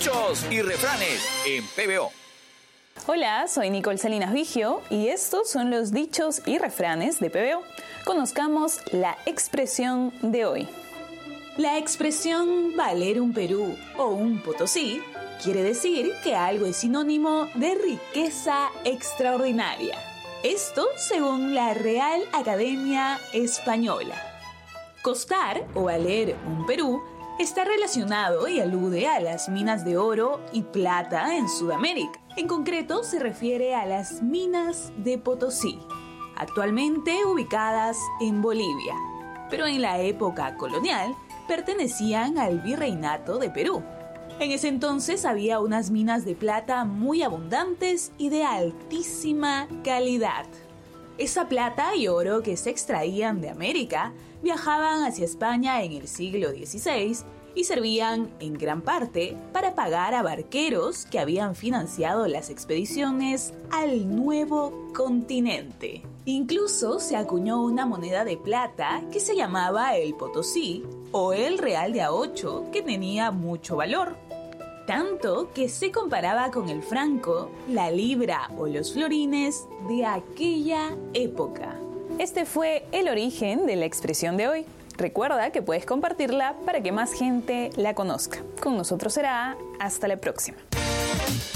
Dichos y refranes en PBO. Hola, soy Nicole Salinas Vigio y estos son los dichos y refranes de PBO. Conozcamos la expresión de hoy. La expresión valer un Perú o un Potosí quiere decir que algo es sinónimo de riqueza extraordinaria. Esto según la Real Academia Española. Costar o valer un Perú está relacionado y alude a las minas de oro y plata en Sudamérica. En concreto, se refiere a las minas de Potosí, actualmente ubicadas en Bolivia, pero en la época colonial pertenecían al Virreinato de Perú. En ese entonces había unas minas de plata muy abundantes y de altísima calidad. Esa plata y oro que se extraían de América viajaban hacia España en el siglo XVI y servían en gran parte para pagar a barqueros que habían financiado las expediciones al nuevo continente. Incluso se acuñó una moneda de plata que se llamaba el Potosí o el Real de A8, que tenía mucho valor. Tanto que se comparaba con el franco, la libra o los florines de aquella época. Este fue el origen de la expresión de hoy. Recuerda que puedes compartirla para que más gente la conozca. Con nosotros será hasta la próxima.